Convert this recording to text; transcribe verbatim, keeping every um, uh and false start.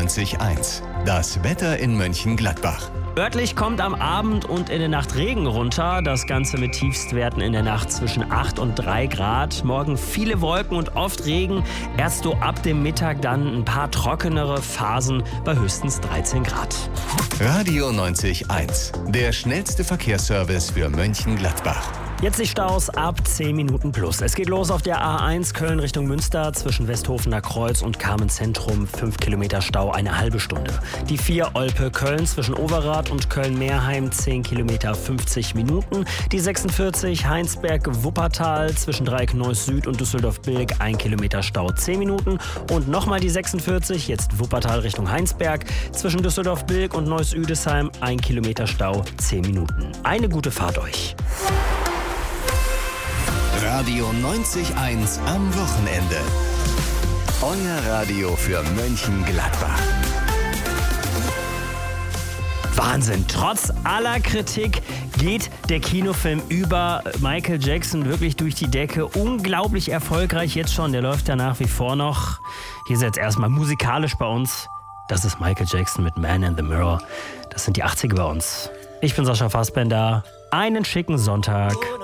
neunzig Komma eins. Das Wetter in Mönchengladbach. Örtlich kommt am Abend und in der Nacht Regen runter. Das Ganze mit Tiefstwerten in der Nacht zwischen acht und drei Grad. Morgen viele Wolken und oft Regen. Erst so ab dem Mittag dann ein paar trockenere Phasen bei höchstens dreizehn Grad. Radio neunzig Komma eins. Der schnellste Verkehrsservice für Mönchengladbach. Jetzt die Staus ab zehn Minuten plus. Es geht los auf der A eins Köln Richtung Münster zwischen Westhofener Kreuz und Carmen-Zentrum. fünf Kilometer Stau, eine halbe Stunde. Die vier Olpe Köln zwischen Overath und Köln-Meerheim zehn Kilometer, fünfzig Minuten. Die sechsundvierzig Heinsberg-Wuppertal zwischen Dreieck Neuss Süd und Düsseldorf-Bilk ein Kilometer Stau, zehn Minuten. Und nochmal die sechsundvierzig, jetzt Wuppertal Richtung Heinsberg zwischen Düsseldorf-Bilk und Neuss-Üdesheim ein Kilometer Stau, zehn Minuten. Eine gute Fahrt euch. Radio neunzig Komma eins am Wochenende. Euer Radio für Mönchengladbach. Wahnsinn. Trotz aller Kritik geht der Kinofilm über Michael Jackson wirklich durch die Decke. Unglaublich erfolgreich jetzt schon. Der läuft ja nach wie vor noch. Hier ist jetzt erstmal musikalisch bei uns. Das ist Michael Jackson mit Man in the Mirror. Das sind die achtziger bei uns. Ich bin Sascha Fassbender. Einen schicken Sonntag.